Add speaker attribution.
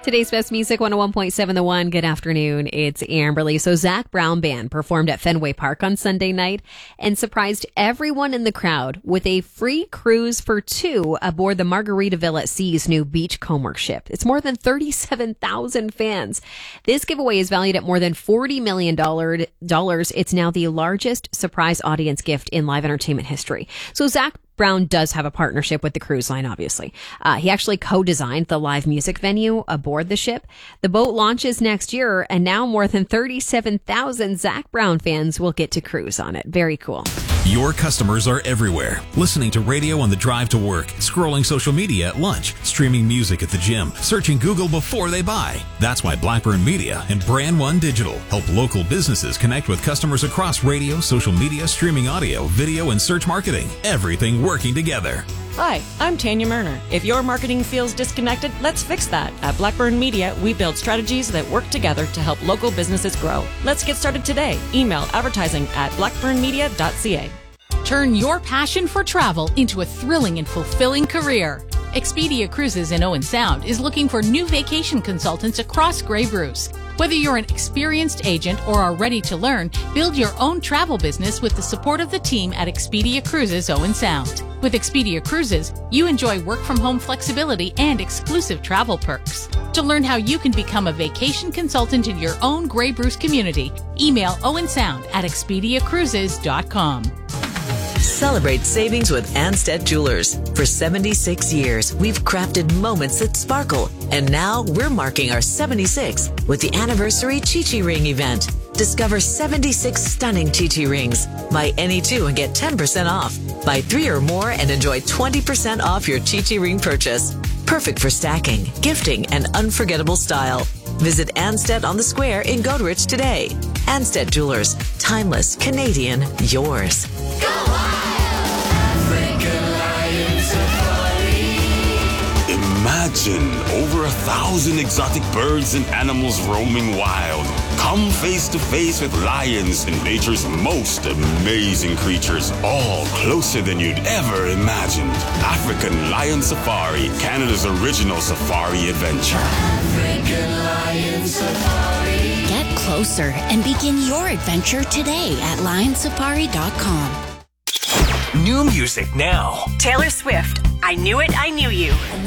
Speaker 1: Today's best music, 101.7 The One. Good afternoon. It's Amberly. So Zac Brown Band performed at Fenway Park on Sunday night and surprised everyone in the crowd with a free cruise for two aboard the Margaritaville at Sea's new Beachcomber ship. It's more than 37,000 fans. This giveaway is valued at more than $40 million. It's now the largest surprise audience gift in live entertainment history. So Zac Brown does have a partnership with the cruise line, obviously. He actually co-designed the live music venue aboard the ship. The boat launches next year, and now more than 37,000 Zac Brown fans will get to cruise on it. Very cool.
Speaker 2: Your customers are everywhere. Listening to radio on the drive to work, scrolling social media at lunch, streaming music at the gym, searching Google before they buy. That's why Blackburn Media and Brand One Digital help local businesses connect with customers across radio, social media, streaming audio, video, and search marketing. Everything working together.
Speaker 3: Hi, I'm Tanya Murner. If your marketing feels disconnected, let's fix that. At Blackburn Media, we build strategies that work together to help local businesses grow. Let's get started today. Email advertising@blackburnmedia.ca.
Speaker 4: Turn your passion for travel into a thrilling and fulfilling career. Expedia Cruises in Owen Sound is looking for new vacation consultants across Grey Bruce. Whether you're an experienced agent or are ready to learn, build your own travel business with the support of the team at Expedia Cruises Owen Sound. With Expedia Cruises, you enjoy work-from-home flexibility and exclusive travel perks. To learn how you can become a vacation consultant in your own Grey Bruce community, email owensound@expediacruises.com.
Speaker 5: Celebrate savings with Anstead Jewelers. For 76 years, we've crafted moments that sparkle. And now we're marking our 76th with the anniversary Chi Chi Ring event. Discover 76 stunning Chi Chi rings. Buy any two and get 10% off. Buy 3 or more and enjoy 20% off your Chi Chi ring purchase. Perfect for stacking, gifting, and unforgettable style. Visit Anstead on the Square in Goderich today. Anstead Jewelers. Timeless, Canadian, yours.
Speaker 6: Go African Lion Safari.
Speaker 7: Imagine over 1,000 exotic birds and animals roaming wild. Come face to face with lions and nature's most amazing creatures, all closer than you'd ever imagined. African Lion Safari, Canada's original safari adventure.
Speaker 6: African Lion Safari.
Speaker 8: Get closer and begin your adventure today at lionsafari.com.
Speaker 9: New music now.
Speaker 10: Taylor Swift, I Knew It, I Knew You.